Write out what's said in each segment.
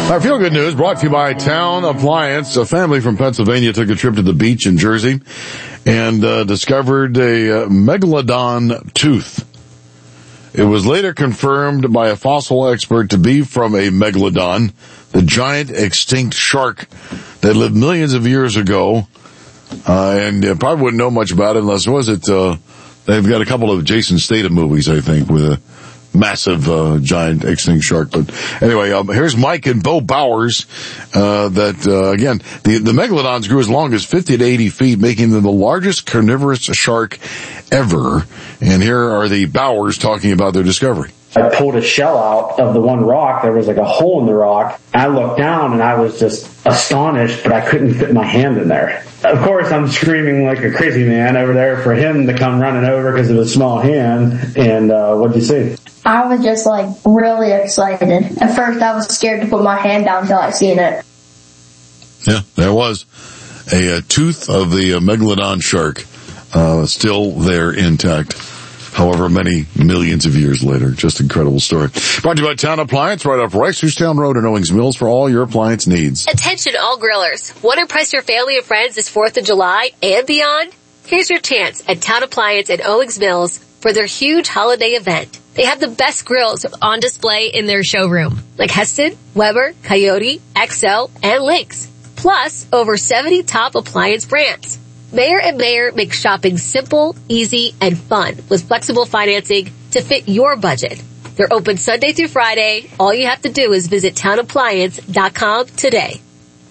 Our feel-good news brought to you by Town Appliance. A family from Pennsylvania took a trip to the beach in Jersey and discovered a megalodon tooth. It was later confirmed by a fossil expert to be from a megalodon, the giant extinct shark that lived millions of years ago. And probably wouldn't know much about it unless, they've got a couple of Jason Statham movies, I think, with a massive giant extinct shark. But anyway, here's Mike and Bo Bowers. Again, the megalodons grew as long as 50 to 80 feet, making them the largest carnivorous shark ever. And here are the Bowers talking about their discovery. I pulled a shell out of the one rock. There was like a hole in the rock. I looked down and I was just astonished, but I couldn't fit my hand in there. Of course, I'm screaming like a crazy man over there for him to come running over because of his small hand. And what'd you see? I was just like really excited. At first, I was scared to put my hand down until I seen it. Yeah, there was a tooth of the megalodon shark still there intact. However many millions of years later. Just incredible story. Brought to you by Town Appliance, right off Rice-Town Road in Owings Mills for all your appliance needs. Attention all grillers. Want to impress your family and friends this 4th of July and beyond? Here's your chance at Town Appliance in Owings Mills for their huge holiday event. They have the best grills on display in their showroom, like Heston, Weber, Coyote, XL, and Lynx. Plus, over 70 top appliance brands. Mayer & Mayer makes shopping simple, easy, and fun with flexible financing to fit your budget. They're open Sunday through Friday. All you have to do is visit townappliance.com today.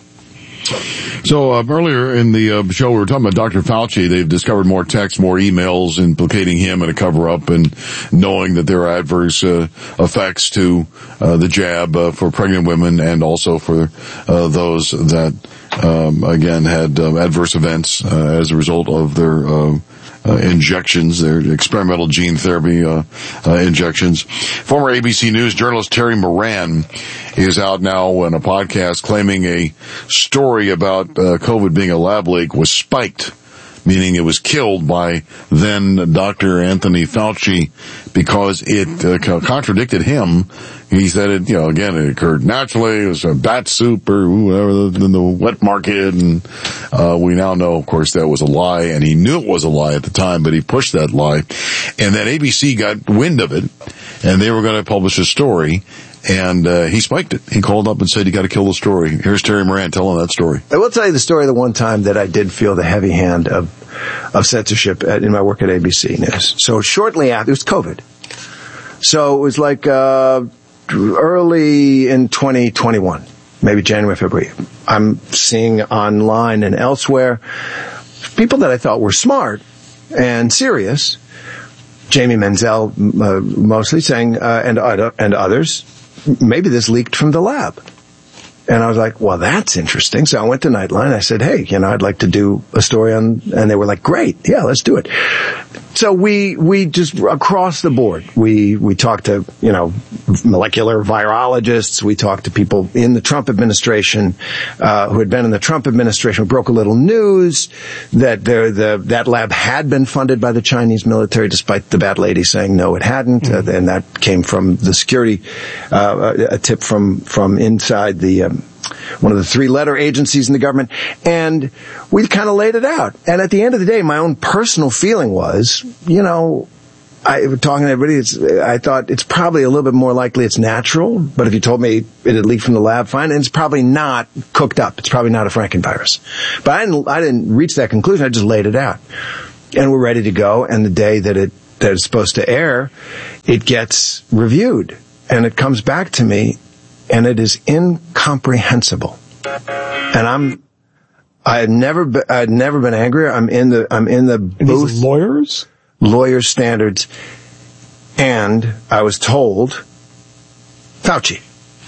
So earlier in the show, we were talking about Dr. Fauci. They've discovered more texts, more emails implicating him in a cover-up and knowing that there are adverse effects to the jab for pregnant women and also for those that again had adverse events as a result of their injections, their experimental gene therapy injections. Former ABC News journalist Terry Moran is out now in a podcast claiming a story about COVID being a lab leak was spiked, meaning it was killed by then Dr. Anthony Fauci because it contradicted him. He said it, it occurred naturally. It was a bat soup or whatever in the wet market. And, we now know, of course, that was a lie. And he knew it was a lie at the time, but he pushed that lie. And then ABC got wind of it and they were going to publish a story. And, he spiked it. He called up and said, you got to kill the story. Here's Terry Moran telling that story. I will tell you the story of the one time that I did feel the heavy hand of censorship in my work at ABC News. So shortly after, it was COVID. So it was like, early in 2021, maybe January, February, I'm seeing online and elsewhere people that I thought were smart and serious, Jamie Menzel mostly saying, and others, maybe this leaked from the lab. And I was like, well, that's interesting. So I went to Nightline. I said, hey, I'd like to do a story on, and they were like, great. Yeah, let's do it. So we just across the board, we talked to, molecular virologists. We talked to people in the Trump administration, who had been in the Trump administration. We broke a little news that that lab had been funded by the Chinese military, despite the bad lady saying no, it hadn't. Mm-hmm. And that came from the security, a tip from inside the, one of the 3-letter agencies in the government, and we kind of laid it out. And at the end of the day, my own personal feeling was, I was talking to everybody, I thought it's probably a little bit more likely it's natural, but if you told me it had leaked from the lab, fine, and it's probably not cooked up. It's probably not a Frankenvirus. But I didn't reach that conclusion, I just laid it out. And we're ready to go, and the day that it's supposed to air, it gets reviewed, and it comes back to me, and it is incomprehensible. And I've never been angrier. I'm in the booth. Lawyers? Lawyer standards. And I was told, Fauci.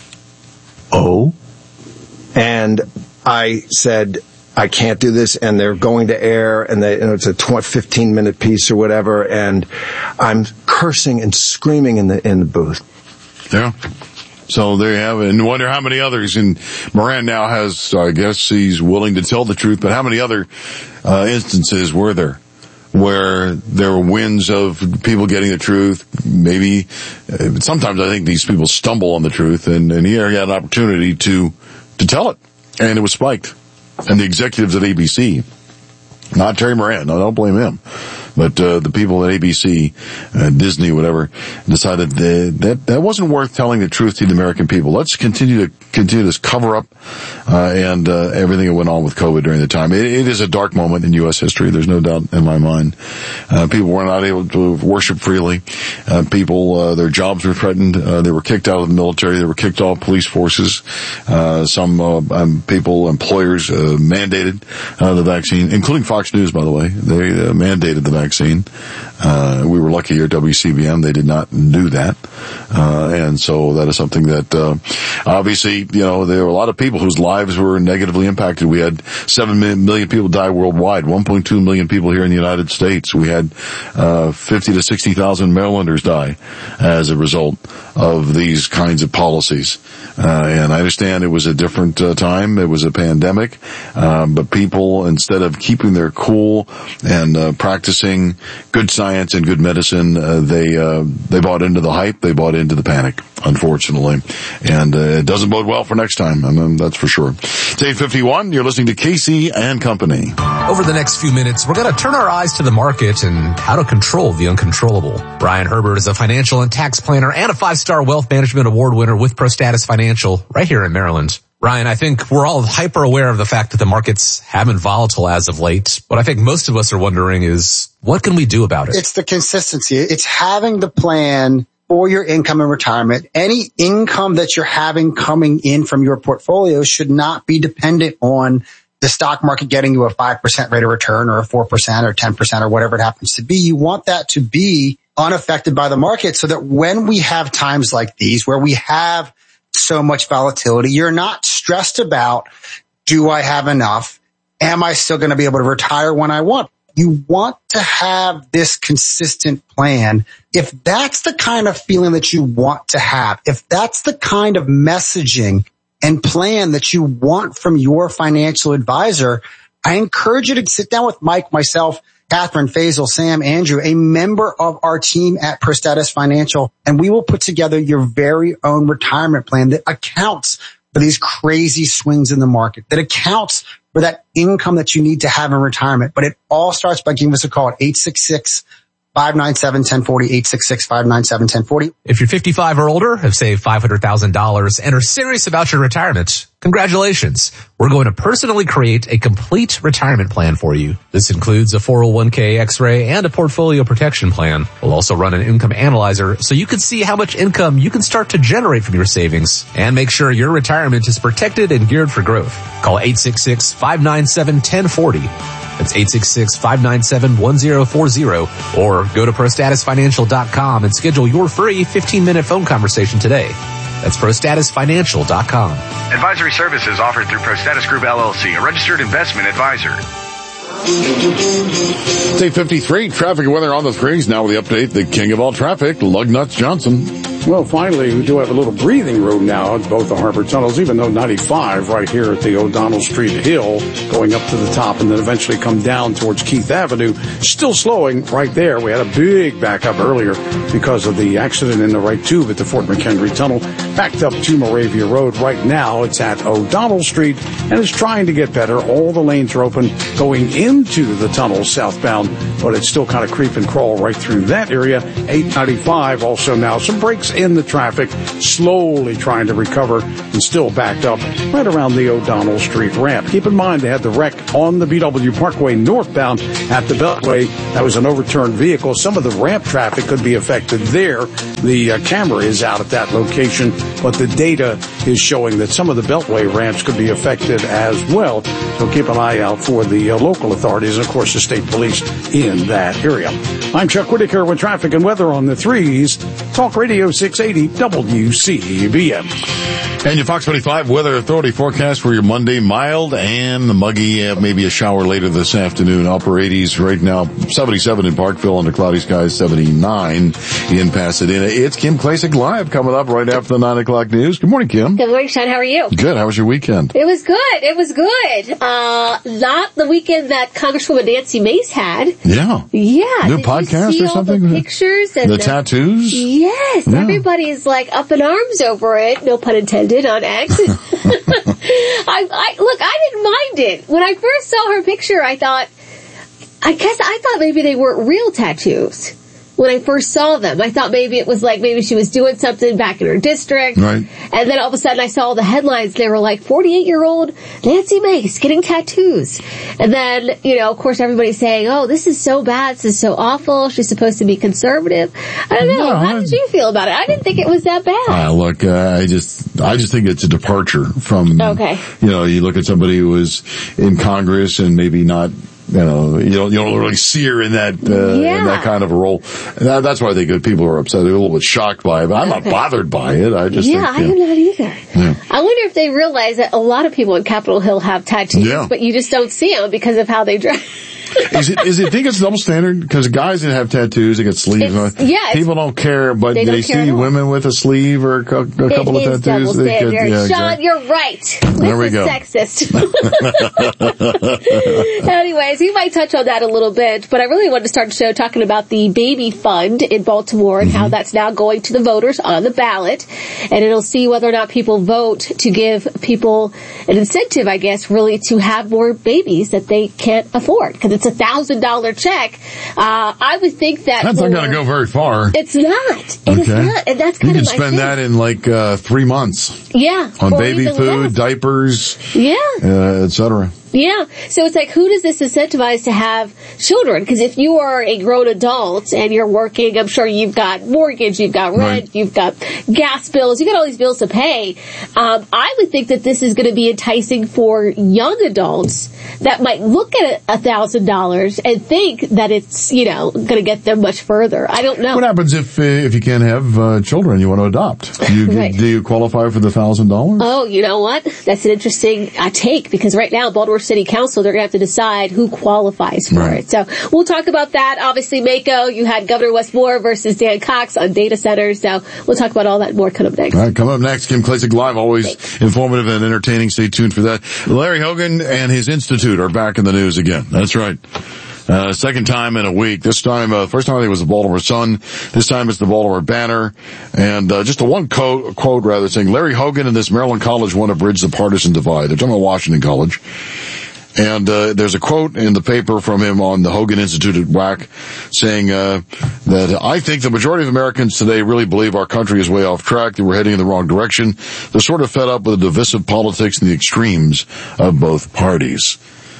Oh? And I said, I can't do this, and they're going to air, and it's a 15-minute piece or whatever, and I'm cursing and screaming in the booth. Yeah. So there you have it. And wonder how many others. And Moran now has, I guess he's willing to tell the truth, but how many other instances were there where there were wins of people getting the truth. Maybe sometimes I think these people stumble on the truth, and here he had an opportunity to tell it, and it was spiked. And the executives at ABC, not Terry Moran, no, don't blame him, but the people at ABC, Disney, whatever, decided that wasn't worth telling the truth to the American people. Let's continue this cover up and everything that went on with COVID during the time. It is a dark moment in U.S. history. There's no doubt in my mind. People were not able to worship freely. People, their jobs were threatened. They were kicked out of the military. They were kicked off police forces. Some people, employers, mandated the vaccine, including Fox News, by the way. They mandated the vaccine. We were lucky here at WCBM. They did not do that. And so that is something that, obviously, there were a lot of people whose lives were negatively impacted. We had 7 million people die worldwide, 1.2 million people here in the United States. We had, 50 to 60,000 Marylanders die as a result of these kinds of policies. And I understand it was a different time. It was a pandemic. But people, instead of keeping their cool and, practicing good science and good medicine, they bought into the hype. They bought into the panic, unfortunately. And, it doesn't bode well for next time. I mean, that's for sure. It's 8:51. You're listening to Casey and Company. Over the next few minutes, we're going to turn our eyes to the market and how to control the uncontrollable. Brian Herbert is a financial and tax planner and a 5-star wealth management award winner with ProStatus Financial right here in Maryland. Ryan, I think we're all hyper aware of the fact that the markets have been volatile as of late. What I think most of us are wondering is, what can we do about it? It's the consistency. It's having the plan for your income and retirement. Any income that you're having coming in from your portfolio should not be dependent on the stock market getting you a 5% rate of return or a 4% or 10% or whatever it happens to be. You want that to be unaffected by the market so that when we have times like these where we have so much volatility, you're not stressed about, do I have enough? Am I still going to be able to retire when I want? You want to have this consistent plan. If that's the kind of feeling that you want to have, if that's the kind of messaging and plan that you want from your financial advisor, I encourage you to sit down with Mike, myself, Catherine, Faisal, Sam, Andrew, a member of our team at ProStatus Financial, and we will put together your very own retirement plan that accounts for these crazy swings in the market, that accounts for that income that you need to have in retirement. But it all starts by giving us a call at 866-597-1040, 866-597-1040. If you're 55 or older, have saved $500,000 and are serious about your retirement, congratulations. We're going to personally create a complete retirement plan for you. This includes a 401k, X-ray, and a portfolio protection plan. We'll also run an income analyzer so you can see how much income you can start to generate from your savings and make sure your retirement is protected and geared for growth. Call 866-597-1040. That's 866-597-1040, or go to ProStatusFinancial.com and schedule your free 15-minute phone conversation today. That's ProStatusFinancial.com. Advisory services offered through ProStatus Group LLC, a registered investment advisor. It's 8:53. Traffic and weather on the threes. Now with the update, the king of all traffic, Lugnuts Johnson. Well, finally, we do have a little breathing room now at both the harbor tunnels, even though 95 right here at the O'Donnell Street Hill going up to the top and then eventually come down towards Keith Avenue. Still slowing right there. We had a big backup earlier because of the accident in the right tube at the Fort McHenry Tunnel. Backed up to Moravia Road right now. It's at O'Donnell Street and it's trying to get better. All the lanes are open going into the tunnel southbound, but it's still kind of creep and crawl right through that area. 895 also now. Some breaks in the traffic, slowly trying to recover and still backed up right around the O'Donnell Street ramp. Keep in mind they had the wreck on the BW Parkway northbound at the Beltway. That was an overturned vehicle. Some of the ramp traffic could be affected there. The camera is out at that location, but the data is showing that some of the Beltway ramps could be affected as well. So keep an eye out for the local authorities and, of course, the state police in that area. I'm Chuck Whitaker with traffic and weather on the threes. Talk Radio 680 WCBM. And your Fox 25 Weather Authority forecast for your Monday, mild and muggy, maybe a shower later this afternoon. Upper 80s right now, 77 in Parkville under cloudy skies, 79 in Pasadena. It's Kim Klacik Live coming up right after the 9 o'clock news. Good morning, Kim. Kim. Good morning, Sean. How are you? Good. How was your weekend? It was good. It was good. Not the weekend that Congresswoman Nancy Mace had. Yeah. Yeah. New Did podcast you see or something? All the pictures and the tattoos? Yes. Yeah. Everybody's like up in arms over it. No pun intended on X. I didn't mind it. When I first saw her picture, I thought maybe they weren't real tattoos. When I first saw them, I thought maybe it was like, maybe she was doing something back in her district. Right. And then all of a sudden I saw the headlines. They were like, 48-year-old Nancy Mace getting tattoos. And then, of course everybody's saying, oh, this is so bad. This is so awful. She's supposed to be conservative. I don't know. No, How did you feel about it? I didn't think it was that bad. Look, I just think it's a departure from, okay. You look at somebody who was in Congress and maybe not, you don't really see her in that in that kind of a role. That's why I think people are upset. They're a little bit shocked by it, but I'm not bothered by it. I just think, I am not either. Yeah. I wonder if they realize that a lot of people in Capitol Hill have tattoos, but you just don't see them because of how they dress. Is it think it's double standard? Because guys that have tattoos, they get sleeves. People don't care, but they see women with a sleeve or a couple of tattoos. Double standard. Sean, exactly. You're right. There we go. Sexist. Anyways, we might touch on that a little bit, but I really wanted to start the show talking about the baby fund in Baltimore and how that's now going to the voters on the ballot, and it'll see whether or not people vote to give people an incentive, I guess, really to have more babies that they can't afford, because it's $1,000 check. I would think that's not going to go very far. It's not. It is not. And that's kind you of can spend that in like 3 months. Yeah. On baby food, diapers. Yeah. etc. Yeah. So it's like, who does this incentivize to have children? Because if you are a grown adult and you're working, I'm sure you've got mortgage, you've got rent, you've got gas bills, you've got all these bills to pay. I would think that this is going to be enticing for young adults that might look at $1,000 and think that it's, going to get them much further. I don't know. What happens if you can't have children, you want to adopt? Do you qualify for the $1,000? Oh, you know what? That's an interesting take, because right now, Baltimore City Council, they're going to have to decide who qualifies for it. So we'll talk about that. Obviously, Mako, you had Governor Wes Moore versus Dan Cox on data centers. So we'll talk about all that more coming up next. All right, coming up next, Kim Klacik Live, always informative and entertaining. Stay tuned for that. Larry Hogan and his institute are back in the news again. That's right. Second time in a week. This time, first time I think it was the Baltimore Sun. This time it's the Baltimore Banner. And just a one quote rather, saying, Larry Hogan and this Maryland college want to bridge the partisan divide. They're talking about Washington College. And there's a quote in the paper from him on the Hogan Institute at WAC saying that I think the majority of Americans today really believe our country is way off track, that we're heading in the wrong direction. They're sort of fed up with the divisive politics and the extremes of both parties.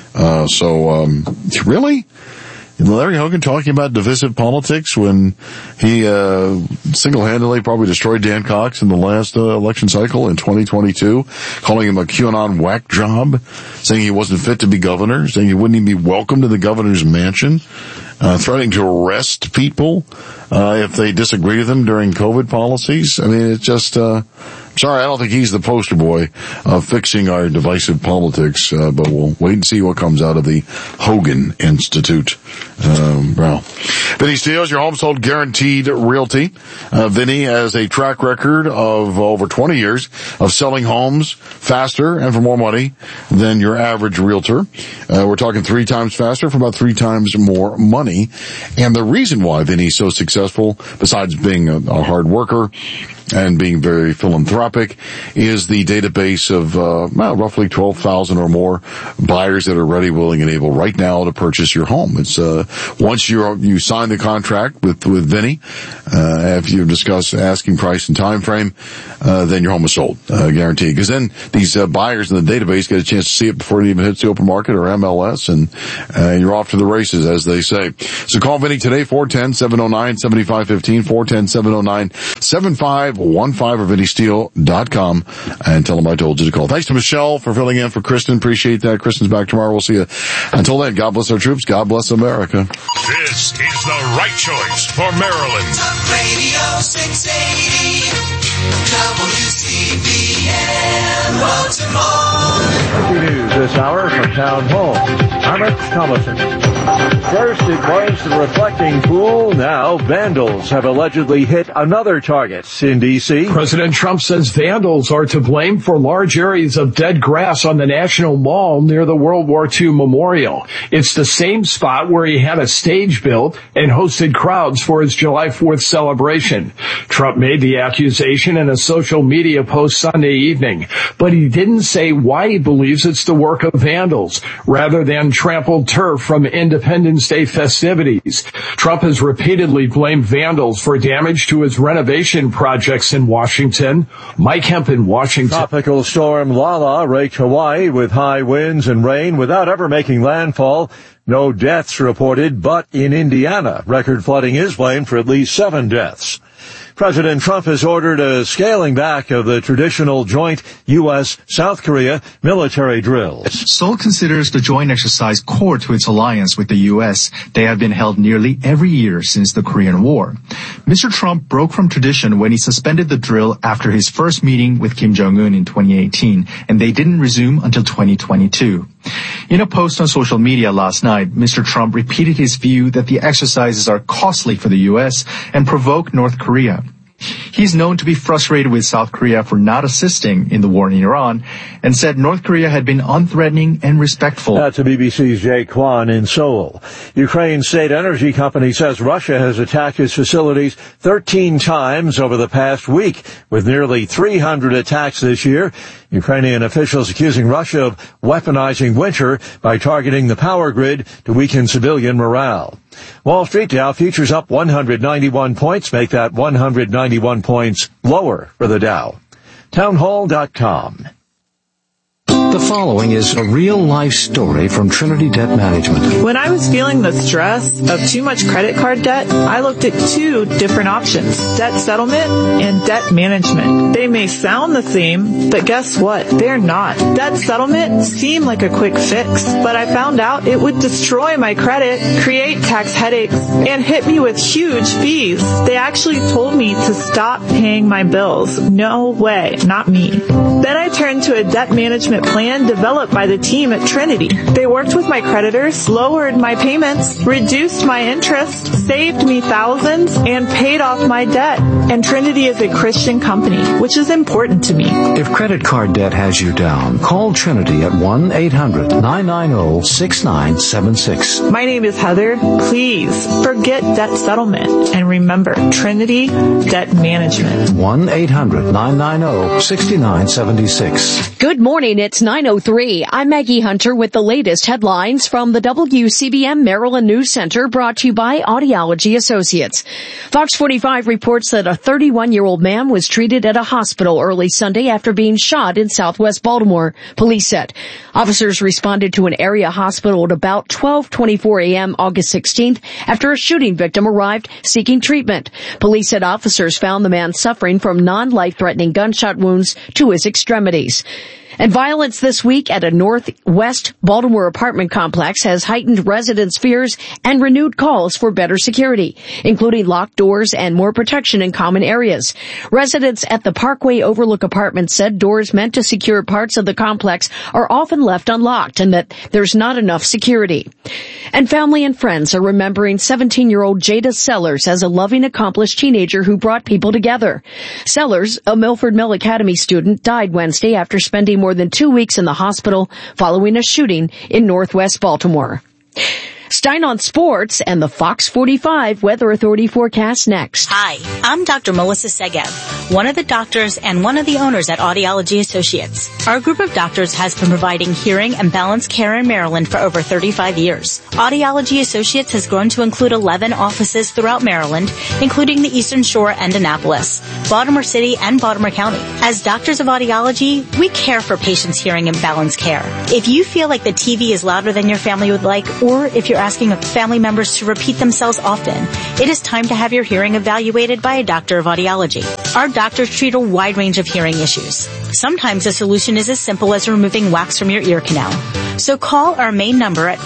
Really? Larry Hogan talking about divisive politics when he single-handedly probably destroyed Dan Cox in the last election cycle in 2022, calling him a QAnon whack job, saying he wasn't fit to be governor, saying he wouldn't even be welcome to the governor's mansion, threatening to arrest people if they disagree with him during COVID policies. I mean, it's just sorry, I don't think he's the poster boy of fixing our divisive politics, but we'll wait and see what comes out of the Hogan Institute. Vinny Steele's your home sold guaranteed realty. Vinny has a track record of over 20 years of selling homes faster and for more money than your average realtor. We're talking 3 times faster for about 3 times more money. And the reason why Vinny's so successful, besides being a hard worker and being very philanthropic, is the database of roughly 12,000 or more buyers that are ready, willing, and able right now to purchase your home. It's once you sign the contract with Vinny, after you discuss asking price and time frame, then your home is sold, guaranteed. Because then these buyers in the database get a chance to see it before it even hits the open market or MLS, and you're off to the races, as they say. So call Vinny today, 410-709-7515, 410-709-7515, or VinnySteele.com, and tell them I told you to call. Thanks to Michelle for filling in for Kristen. Appreciate that. Kristen's back tomorrow. We'll see you. Until then, God bless our troops. God bless America. This is the right choice for Maryland. Talk Radio 680 WCBM Baltimore. News this hour from Town Hall. I'm Rich Thomason. First, it was the reflecting pool. Now, vandals have allegedly hit another target in D.C. President Trump says vandals are to blame for large areas of dead grass on the National Mall near the World War II Memorial. It's the same spot where he had a stage built and hosted crowds for his July 4th celebration. Trump made the accusation in a social media post Sunday evening, but he didn't say why he believes it's the work of vandals rather than trampled turf from Independence Day festivities. Trump has repeatedly blamed vandals for damage to his renovation projects in Washington. Mike Hemp in Washington. Tropical storm Lala raked Hawaii with high winds and rain without ever making landfall. No deaths reported, but in Indiana, record flooding is blamed for at least 7 deaths. President Trump has ordered a scaling back of the traditional joint U.S.-South Korea military drills. Seoul considers the joint exercise core to its alliance with the U.S. They have been held nearly every year since the Korean War. Mr. Trump broke from tradition when he suspended the drill after his first meeting with Kim Jong-un in 2018, and they didn't resume until 2022. In a post on social media last night, Mr. Trump repeated his view that the exercises are costly for the U.S. and provoke North Korea. He's known to be frustrated with South Korea for not assisting in the war in Iran and said North Korea had been unthreatening and respectful. That's the BBC's Jay Kwan in Seoul. Ukraine's state energy company says Russia has attacked its facilities 13 times over the past week, with nearly 300 attacks this year. Ukrainian officials accusing Russia of weaponizing winter by targeting the power grid to weaken civilian morale. Wall Street Dow futures up 191 points, make that 191 points lower for the Dow. Townhall.com. The following is a real-life story from Trinity Debt Management. When I was feeling the stress of too much credit card debt, I looked at 2 different options, debt settlement and debt management. They may sound the same, but guess what? They're not. Debt settlement seemed like a quick fix, but I found out it would destroy my credit, create tax headaches, and hit me with huge fees. They actually told me to stop paying my bills. No way, not me. Then I turned to a debt management plan developed by the team at Trinity. They worked with my creditors, lowered my payments, reduced my interest, saved me thousands, and paid off my debt. And Trinity is a Christian company, which is important to me. If credit card debt has you down, call Trinity at 1-800-990-6976. My name is Heather. Please forget debt settlement and remember Trinity Debt Management. 1-800-990-6976. Good morning. It's 9:03. I'm Maggie Hunter with the latest headlines from the WCBM Maryland News Center, brought to you by Audiology Associates. Fox 45 reports that a 31-year-old man was treated at a hospital early Sunday after being shot in southwest Baltimore, police said. Officers responded to an area hospital at about 12:24 a.m. August 16th after a shooting victim arrived seeking treatment. Police said officers found the man suffering from non-life-threatening gunshot wounds to his extremities. And violence this week at a northwest Baltimore apartment complex has heightened residents' fears and renewed calls for better security, including locked doors and more protection in common areas. Residents at the Parkway Overlook apartment said doors meant to secure parts of the complex are often left unlocked and that there's not enough security. And family and friends are remembering 17-year-old Jada Sellers as a loving, accomplished teenager who brought people together. Sellers, a Milford Mill Academy student, died Wednesday after spending more than 2 weeks in the hospital following a shooting in northwest Baltimore. Stein on sports and the Fox 45 Weather Authority forecast next. Hi, I'm Dr. Melissa Segev, one of the doctors and one of the owners at Audiology Associates. Our group of doctors has been providing hearing and balance care in Maryland for over 35 years. Audiology Associates has grown to include 11 offices throughout Maryland, including the Eastern Shore and Annapolis, Baltimore City, and Baltimore County. As doctors of audiology, we care for patients' hearing and balance care. If you feel like the TV is louder than your family would like, or if you're asking family members to repeat themselves often, it is time to have your hearing evaluated by a doctor of audiology. Our doctors treat a wide range of hearing issues. Sometimes the solution is as simple as removing wax from your ear canal. So call our main number at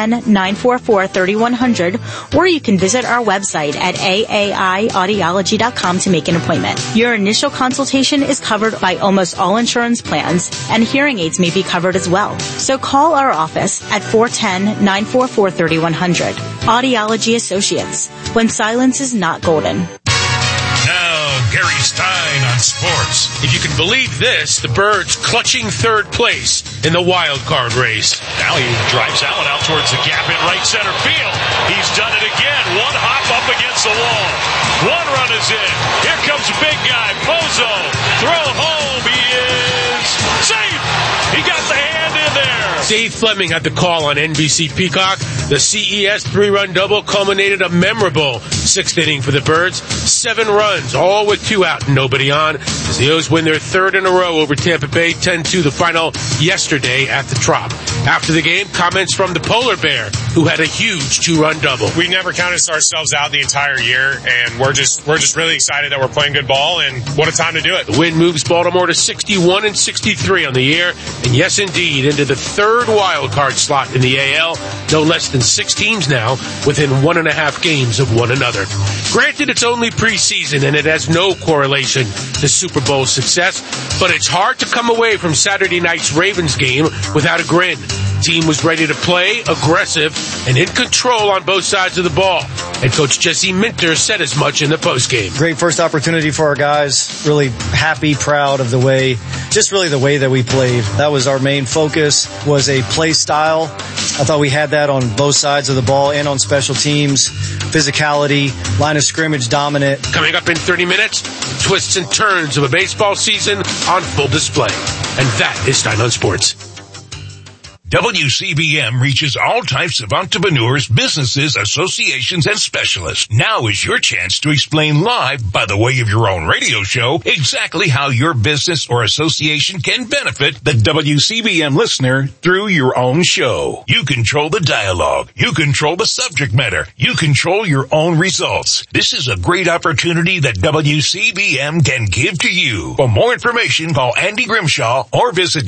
410-944-3100, or you can visit our website at aaiaudiology.com to make an appointment. Your initial consultation is covered by almost all insurance plans, and hearing aids may be covered as well. So call our office at 410-944-3100. Audiology Associates, when silence is not golden. Now, Gary Stein on sports. If you can believe this, the Birds clutching third place in the wild card race. Now he drives that one out towards the gap in right center field. He's done it again. One hop up against the wall. One run is in. Here comes the big guy, Pozo. Throw home. He is safe. He got the hand in there. Dave Fleming had the call on NBC Peacock. The CES 3-run double culminated a memorable sixth inning for the Birds. 7 runs, all with 2 out and nobody on, as the O's win their third in a row over Tampa Bay, 10-2 the final yesterday at the Trop. After the game, comments from the Polar Bear, who had a huge 2-run double. We never counted ourselves out the entire year, and we're just really excited that we're playing good ball, and what a time to do it. The win moves Baltimore to 61-63 on the year, and yes indeed, into the third wild card slot in the AL, no less than 6 teams now within 1.5 games of one another. Granted, it's only preseason and it has no correlation to Super Bowl success, but it's hard to come away from Saturday night's Ravens game without a grin. Team was ready to play, aggressive, and in control on both sides of the ball. Head coach Jesse Minter said as much in the postgame. Great first opportunity for our guys. Really happy, proud of the way that we played. That was our main focus, was a play style. I thought we had that on both sides of the ball and on special teams. Physicality, line of scrimmage dominant. Coming up in 30 minutes, twists and turns of a baseball season on full display. And that is Stein on Sports. WCBM reaches all types of entrepreneurs, businesses, associations, and specialists. Now is your chance to explain live, by the way of your own radio show, exactly how your business or association can benefit the WCBM listener through your own show. You control the dialogue. You control the subject matter. You control your own results. This is a great opportunity that WCBM can give to you. For more information, call Andy Grimshaw or visit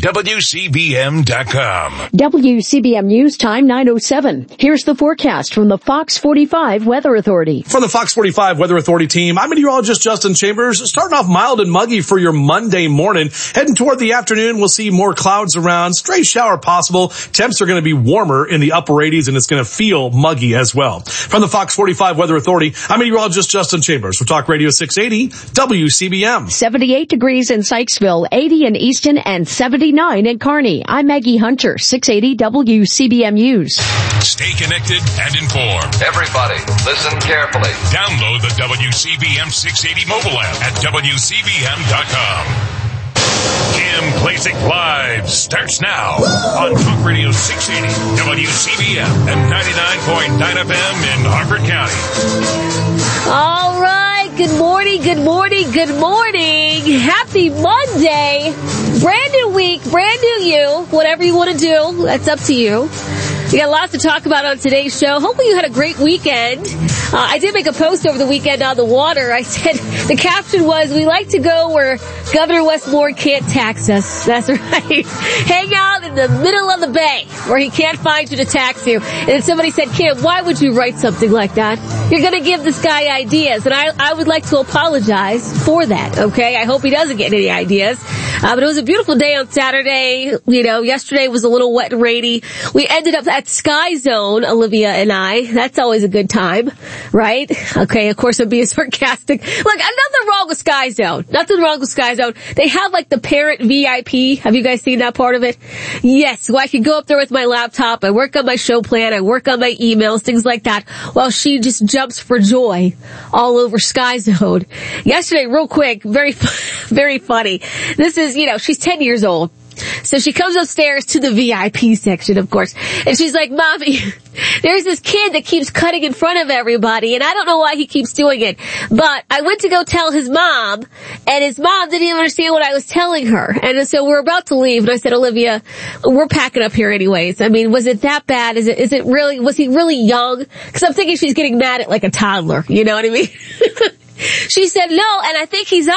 WCBM.com. WCBM News Time 9:07. Here's the forecast from the Fox 45 Weather Authority. For the Fox 45 Weather Authority team, I'm meteorologist Justin Chambers. Starting off mild and muggy for your Monday morning. Heading toward the afternoon, we'll see more clouds around. Stray shower possible. Temps are going to be warmer in the upper 80s, and it's going to feel muggy as well. From the Fox 45 Weather Authority, I'm meteorologist Justin Chambers for Talk Radio 680 WCBM. 78 degrees in Sykesville, 80 in Easton, and 79 in Kearney. I'm Maggie Hunter, 680 WCBM News. Stay connected and informed. Everybody, listen carefully. Download the WCBM 680 mobile app at WCBM.com. Kim Klacik Live starts now on Talk Radio 680 WCBM and 99.9 FM in Harford County. All right. Good morning. Good morning. Good morning. Happy Monday. Brand new week, brand new you. Whatever you want to do, that's up to you. We got lots to talk about on today's show. Hopefully you had a great weekend. I did make a post over the weekend on the water. I said the caption was, we like to go where Governor Westmore can't tax us. That's right. Hang out in the middle of the bay where he can't find you to tax you. And then somebody said, Kim, why would you write something like that? You're going to give this guy ideas. And I would like to apologize for that, okay? I hope he doesn't get any ideas. But it was a beautiful day on Saturday. You know, yesterday was a little wet and rainy. We ended up at Sky Zone, Olivia and I. That's always a good time, right? Okay, of course I'm being sarcastic. Look, nothing wrong with Sky Zone. Nothing wrong with Sky Zone. They have like the parent VIP. Have you guys seen that part of it? Yes, so I can go up there with my laptop. I work on my show plan. I work on my emails, things like that, while she just jumps for joy all over Sky Zone. Yesterday, real quick, very funny. This is, you know, she's 10 years old. So she comes upstairs to the VIP section, of course, and she's like, Mommy, there's this kid that keeps cutting in front of everybody, and I don't know why he keeps doing it, but I went to go tell his mom, and his mom didn't even understand what I was telling her. And so we're about to leave, and I said, Olivia, we're packing up here anyways. I mean, was it that bad? Was he really young? Because I'm thinking she's getting mad at like a toddler, you know what I mean? She said, no, and I think he's